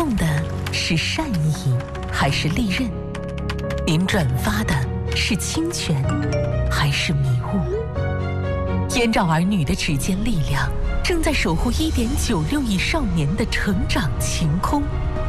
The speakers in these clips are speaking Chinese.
送的是善意还是利刃？您转发的是清泉还是迷雾？燕赵儿女的指尖力量正在守护1.96亿少年的成长晴空。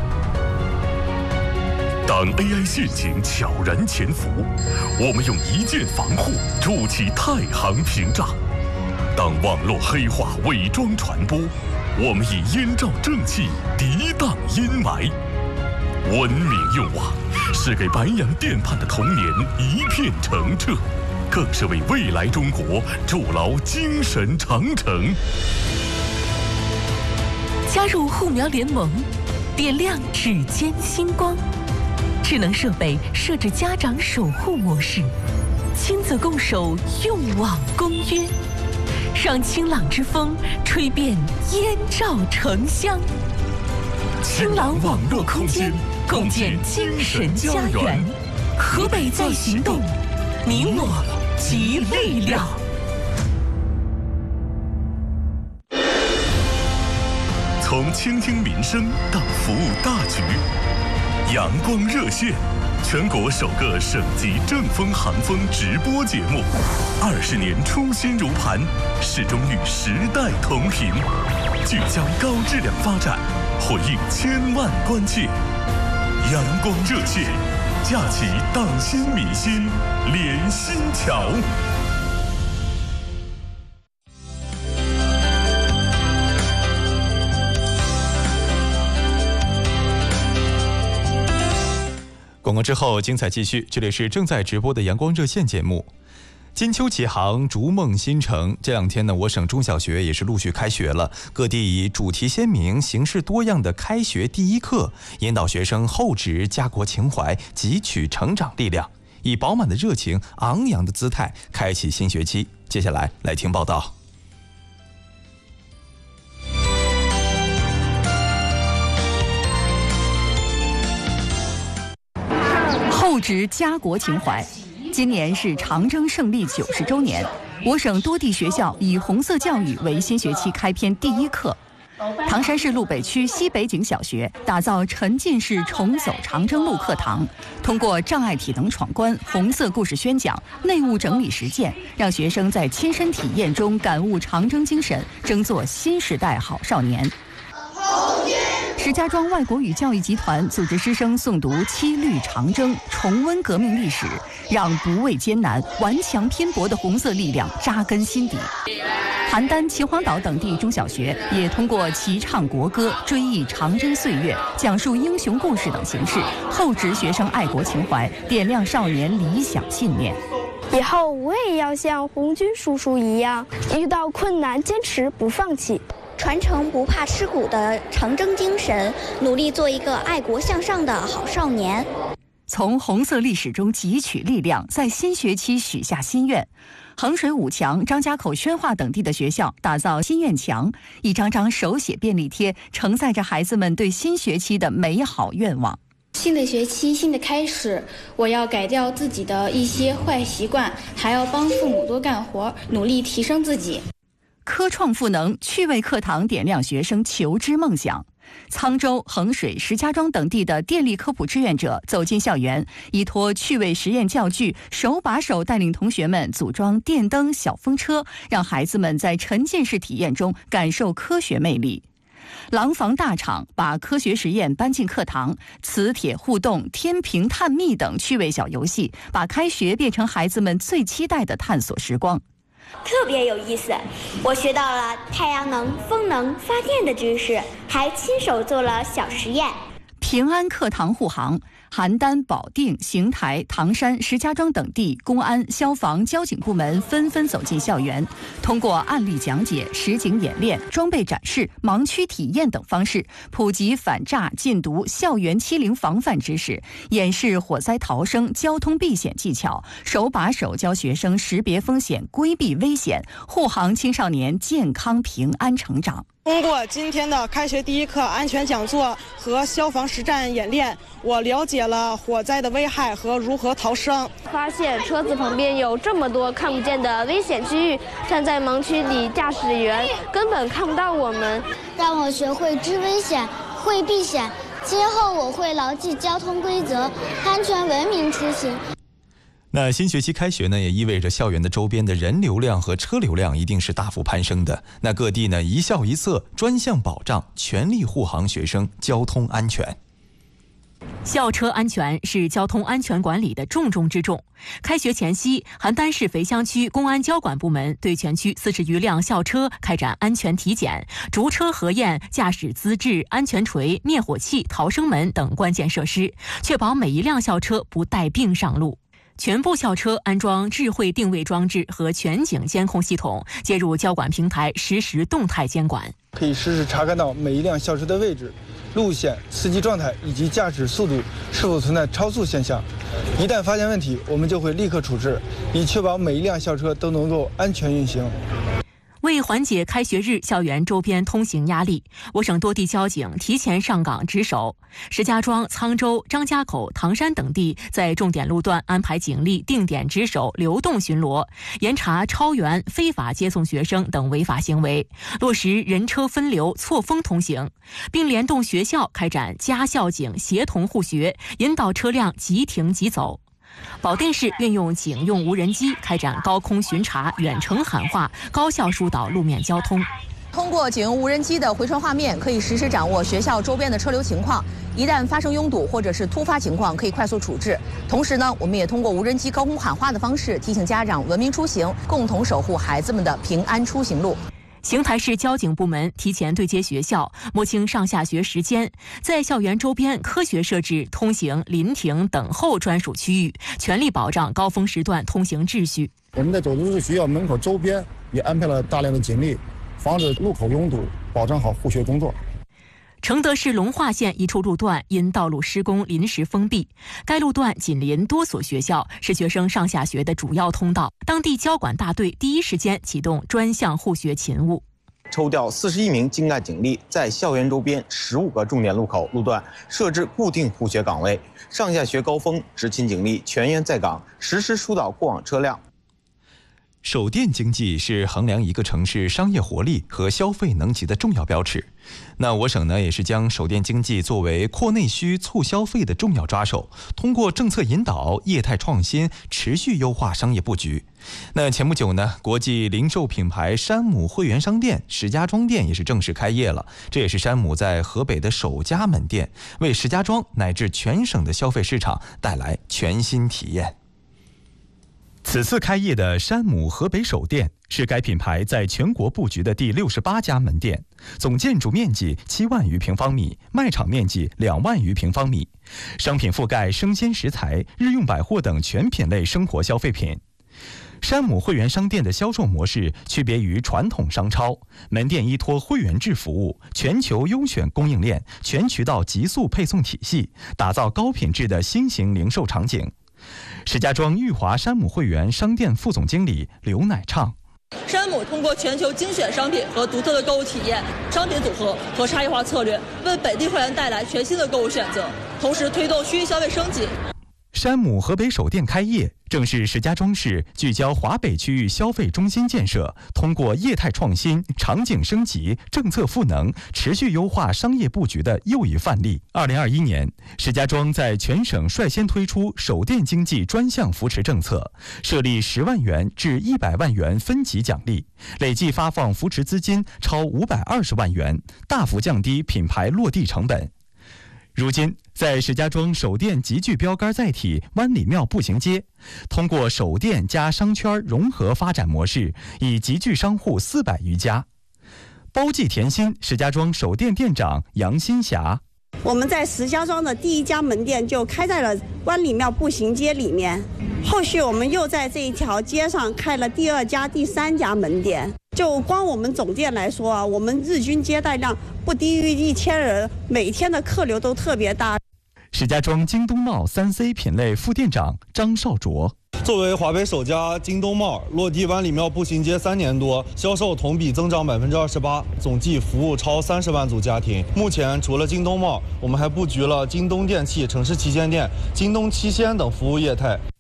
当 AI 陷阱悄然潜伏，我们用一键防护筑起太行屏障；当网络黑化伪装传播，我们以燕赵正气涤荡阴霾。文明用网是给白洋淀畔的童年一片澄澈，更是为未来中国筑牢精神长城。 加入护苗联盟，点亮指尖星光。智能设备设置家长守护模式，亲子共守用网公约，让清朗之风吹遍燕赵城乡。清朗网络空间，共建精神家园。河北在行动，你我集力量。 从倾听民生到服务大局，阳光热线，全国首个省级正风寒风直播节目，20年初心如磐，始终与时代同频，聚焦高质量发展，回应千万关切。阳光热线，架起党心民心连心桥。 广告之后，精彩继续。这里是正在直播的阳光热线节目。金秋启航，逐梦新城。这两天呢，我省中小学也是陆续开学了，各地以主题鲜明、形式多样的开学第一课，引导学生厚植家国情怀，汲取成长力量，以饱满的热情、昂扬的姿态开启新学期。接下来来听报道。 厚植家国情怀。今年是长征胜利90周年，我省多地学校以红色教育为新学期开篇第一课。唐山市路北区西北井小学打造沉浸式重走长征路课堂，通过障碍体能闯关、红色故事宣讲、内务整理实践，让学生在亲身体验中感悟长征精神，争做新时代好少年。石家庄外国语教育集团组织师生诵读《七律长征》，重温革命历史，让不畏艰难、顽强拼搏的红色力量扎根心底。邯郸、秦皇岛等地中小学也通过齐唱国歌、追忆长征岁月、讲述英雄故事等形式，厚植学生爱国情怀，点亮少年理想信念。 以后我也要像红军叔叔一样，遇到困难坚持不放弃， 传承不怕吃苦的长征精神，努力做一个爱国向上的好少年。 从红色历史中汲取力量，在新学期许下心愿。衡水、武强、张家口、宣化等地的学校打造心愿墙，一张张手写便利贴承载着孩子们对新学期的美好愿望。 新的学期，新的开始，我要改掉自己的一些坏习惯，还要帮父母多干活，努力提升自己。 科创赋能趣味课堂点亮学生求知梦想。沧州、衡水、石家庄等地的电力科普志愿者走进校园，依托趣味实验教具，手把手带领同学们组装电灯、小风车，让孩子们在沉浸式体验中感受科学魅力。廊坊大厂把科学实验搬进课堂，磁铁互动、天平探秘等趣味小游戏，把开学变成孩子们最期待的探索时光。 特别有意思，我学到了太阳能、风能发电的知识，还亲手做了小实验。 平安课堂护航，邯郸、保定、邢台、唐山、石家庄等地公安、消防、交警部门纷纷走进校园，通过案例讲解、实景演练、装备展示、盲区体验等方式，普及反诈、禁毒、校园欺凌防范知识，演示火灾逃生、交通避险技巧，手把手教学生识别风险、规避危险，护航青少年健康平安成长。 通过今天的开学第一课安全讲座和消防实战演练，我了解了火灾的危害和如何逃生。 发现车子旁边有这么多看不见的危险区域，站在盲区里，驾驶员根本看不到我们。 让我学会知危险、会避险， 今后我会牢记交通规则，安全文明出行。 那新学期开学呢，也意味着校园的周边的人流量和车流量一定是大幅攀升的。那各地呢，一校一策，专项保障，全力护航学生交通安全。 校车安全是交通安全管理的重中之重。开学前夕，邯郸市肥乡区公安交管部门对全区40余辆校车开展安全体检，逐车核验驾驶资质、安全锤、灭火器、逃生门等关键设施，确保每一辆校车不带病上路。全部校车安装智慧定位装置和全景监控系统，接入交管平台，实时动态监管， 可以实时查看到每一辆校车的位置、路线、司机状态以及驾驶速度是否存在超速现象。一旦发现问题，我们就会立刻处置，以确保每一辆校车都能够安全运行。 为缓解开学日校园周边通行压力，我省多地交警提前上岗值守。石家庄、沧州、张家口、唐山等地在重点路段安排警力定点值守、流动巡逻，严查超员、非法接送学生等违法行为，落实人车分流、错峰通行，并联动学校开展家校警协同护学，引导车辆即停即走。保定市运用警用无人机开展高空巡查、远程喊话，高效疏导路面交通。 通过警用无人机的回传画面，可以实时掌握学校周边的车流情况，一旦发生拥堵或者是突发情况，可以快速处置。同时呢，我们也通过无人机高空喊话的方式，提醒家长文明出行，共同守护孩子们的平安出行路。 邢台市交警部门提前对接学校，摸清上下学时间，在校园周边科学设置通行、临停、等候专属区域，全力保障高峰时段通行秩序。 我们在走读学校门口周边也安排了大量的警力，防止路口拥堵，保障好护学工作。 承德市龙化县一处路段因道路施工临时封闭，该路段紧邻多所学校，是学生上下学的主要通道。当地交管大队第一时间启动专项护学勤务， 抽调41名精干警力，在校园周边15个重点路口路段设置固定护学岗位，上下学高峰执勤警力全员在岗，实时疏导过往车辆。 手电经济是衡量一个城市商业活力和消费能级的重要标尺。那我省呢，也是将手电经济作为扩内需、促消费的重要抓手，通过政策引导、业态创新，持续优化商业布局。那前不久呢，国际零售品牌山姆会员商店石家庄店也是正式开业了。这也是山姆在河北的首家门店，为石家庄乃至全省的消费市场带来全新体验。此次开业的山姆河北首店是该品牌在全国布局的第68家门店，总建筑面积7万余平方米，卖场面积2万余平方米，商品覆盖生鲜食材、日用百货等全品类生活消费品。山姆会员商店的销售模式区别于传统商超，门店依托会员制服务、全球优选供应链、全渠道极速配送体系，打造高品质的新型零售场景。石家庄裕华山姆会员商店副总经理刘乃畅： 山姆通过全球精选商品和独特的购物体验、商品组合和差异化策略，为本地会员带来全新的购物选择，同时推动区域消费升级。 山姆河北首店开业，正是石家庄市聚焦华北区域消费中心建设，通过业态创新、场景升级、政策赋能，持续优化商业布局的又一范例。2021年，石家庄在全省率先推出手电经济专项扶持政策，设立10万元至100万元分级奖励，累计发放扶持资金超520万元，大幅降低品牌落地成本。如今，在石家庄首店集聚标杆载体湾里庙步行街，通过首店加商圈融合发展模式，已集聚商户400余家。包记甜心石家庄首店店长杨新霞： 我们在石家庄的第1家门店就开在了湾里庙步行街里面，后续我们又在这一条街上开了第2家、第3家门店。就光我们总店来说啊，我们日均接待量不低于1000人，每天的客流都特别大。 石家庄京东茂3C 品类副店长张少卓： 作为华北首家京东茂，落地湾里庙步行街3年多，销售同比增长28%，总计服务超30万组家庭。目前除了京东茂，我们还布局了京东电器、城市旗舰店、京东七鲜等服务业态。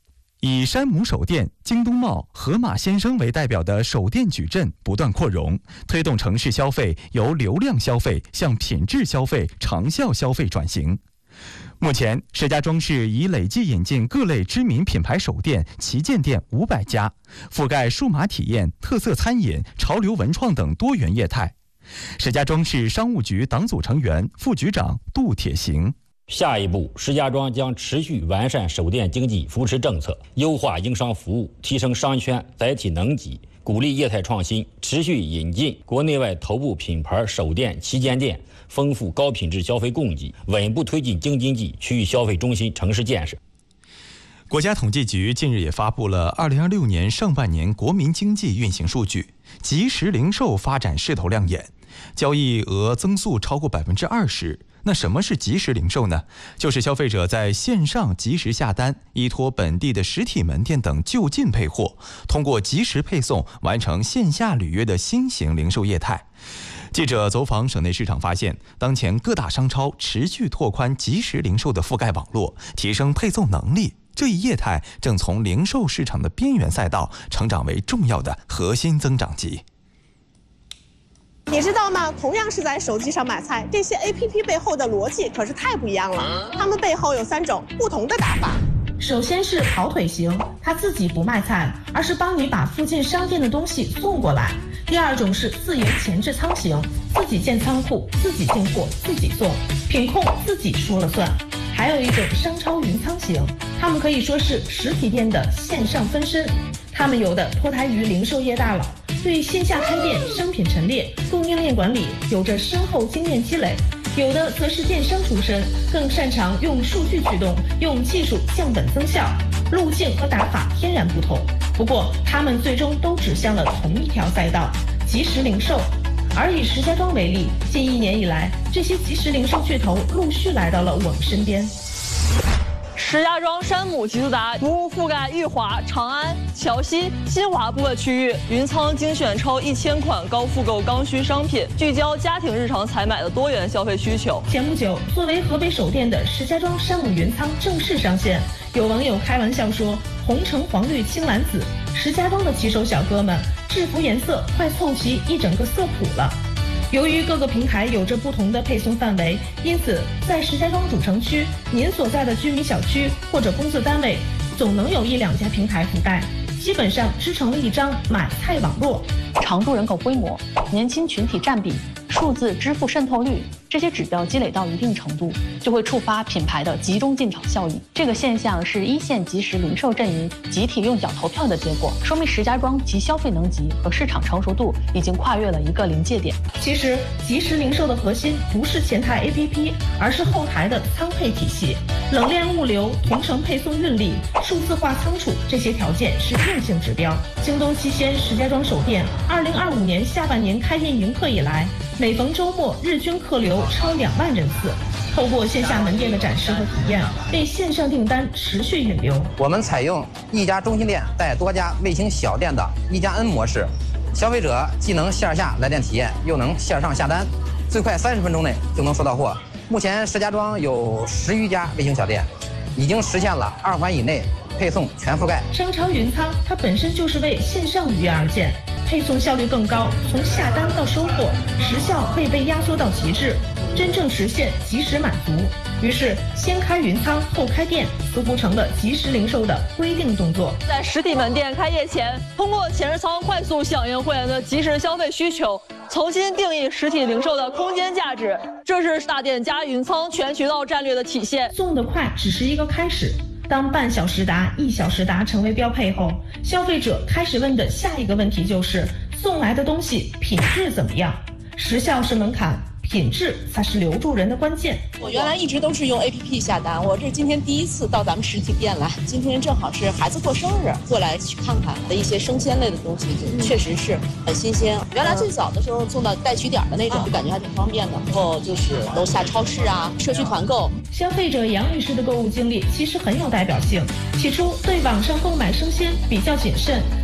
以山姆手电、京东茂、盒马鲜生为代表的手电矩阵不断扩容，推动城市消费由流量消费向品质消费、长效消费转型。目前，石家庄市已累计引进各类知名品牌手电旗舰店500家，覆盖数码体验、特色餐饮、潮流文创等多元业态。石家庄市商务局党组成员、副局长杜铁行。 下一步，石家庄将持续完善手电经济扶持政策，优化营商服务，提升商圈载体能级，鼓励业态创新，持续引进国内外头部品牌手电旗舰店，丰富高品质消费供给，稳步推进京津冀区域消费中心城市建设。 国家统计局近日也发布了2026年上半年国民经济运行数据，即时零售发展势头亮眼，交易额增速超过20%。那什么是即时零售呢？就是消费者在线上即时下单，依托本地的实体门店等就近配货，通过即时配送完成线下履约的新型零售业态。记者走访省内市场发现，当前各大商超持续拓宽即时零售的覆盖网络，提升配送能力。这一业态正从零售市场的边缘赛道成长为重要的核心增长极。 你知道吗？同样是在手机上买菜，这些 APP 背后的逻辑可是太不一样了。它们背后有3种不同的打法。 首先是跑腿型，它自己不卖菜，而是帮你把附近商店的东西送过来。第2种是自营前置仓型，自己建仓库，自己进货，自己送，品控自己说了算。还有一种商超云仓型，他们可以说是实体店的线上分身，他们有的脱胎于零售业大佬，对线下开店、商品陈列、供应链管理有着深厚经验积累，有的则是电商出身，更擅长用数据驱动，用技术降本增效，路径和打法天然不同。不过，他们最终都指向了同一条赛道——即时零售。而以石家庄为例，近1年以来，这些即时零售巨头陆续来到了我们身边。 石家庄山姆极速达服务覆盖裕华、长安、桥西、新华部分区域，云仓精选超1000款高复购刚需商品，聚焦家庭日常采买的多元消费需求。 前不久，作为河北首店的石家庄山姆云仓正式上线，有网友开玩笑说：“红橙黄绿青蓝紫，石家庄的骑手小哥们制服颜色快凑齐一整个色谱了。”由于各个平台有着不同的配送范围，因此在石家庄主城区，您所在的居民小区或者公司单位，总能有1-2家平台覆盖，基本上织成了一张买菜网络。 常住人口规模、年轻群体占比、数字支付渗透率，这些指标积累到一定程度，就会触发品牌的集中进场效应。这个现象是1线即时零售阵营集体用脚投票的结果，说明石家庄其消费能级和市场成熟度已经跨越了一个临界点。 其实，即时零售的核心不是前台 APP， 而是后台的仓配体系。冷链物流、同城配送运力、数字化仓储这些条件是硬性指标。京东期鲜石家庄首店2025年下半年开店迎客以来，每逢周末日均客流超2万人次。透过线下门店的展示和体验，为线上订单持续引流。 我们采用1家中心店带多家卫星小店的1+N 模式，消费者既能线下来店体验，又能线上下单，最快30分钟内就能收到货。目前石家庄有10余家卫星小店，已经实现了2环以内配送全覆盖。 商超云仓它本身就是为线上预约而建，配送效率更高，从下单到收货，时效可以被压缩到极致，真正实现及时满足。于是，先开云仓后开店，似乎成了即时零售的规定动作。 在实体门店开业前，通过前置仓快速响应会员的即时消费需求，重新定义实体零售的空间价值，这是大店加云仓全渠道战略的体现。 送得快只是一个开始，当半小时达、1小时达成为标配后，消费者开始问的下一个问题就是送来的东西品质怎么样？时效是门槛，品质才是留住人的关键。 我原来一直都是用 APP 下单，我这今天第1次到咱们实体店来，今天正好是孩子过生日，过来去看看的一些生鲜类的东西，确实是很新鲜。原来最早的时候送到带取点的那种，就感觉还挺方便的。然后就是楼下超市啊，社区团购。 消费者杨女士的购物经历其实很有代表性。起初对网上购买生鲜比较谨慎，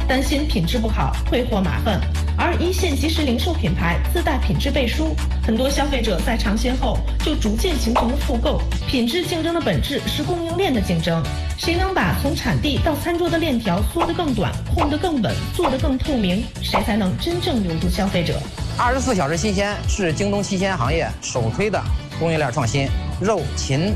担心品质不好退货麻烦。而一线即时零售品牌自带品质背书，很多消费者在尝鲜后就逐渐形成了复购。品质竞争的本质是供应链的竞争，谁能把从产地到餐桌的链条缩得更短、控得更稳、做得更透明，谁才能真正留住消费者。 24小时新鲜是京东期鲜行业首推的供应链创新，肉、禽、